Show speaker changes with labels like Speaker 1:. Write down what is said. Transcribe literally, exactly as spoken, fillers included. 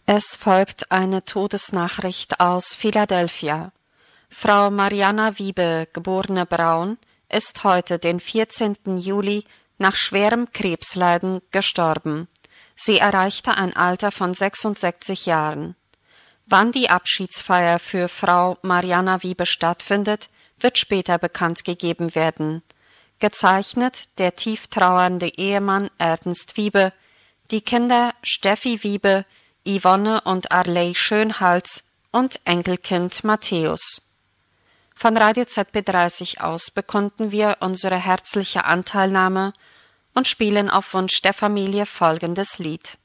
Speaker 1: Es folgt eine Todesnachricht aus Philadelphia. Frau Mariana Wiebe, geborene Braun, ist heute, den vierzehnten Juli, nach schwerem Krebsleiden gestorben. Sie erreichte ein Alter von sechsundsechzig Jahren. Wann die Abschiedsfeier für Frau Mariana Wiebe stattfindet, wird später bekannt gegeben werden. Gezeichnet der tief trauernde Ehemann Ernst Wiebe, die Kinder Steffi Wiebe, Yvonne und Arley Schönhals und Enkelkind Matthäus. Von Radio Z B dreißig aus bekunden wir unsere herzliche Anteilnahme und spielen auf Wunsch der Familie folgendes Lied.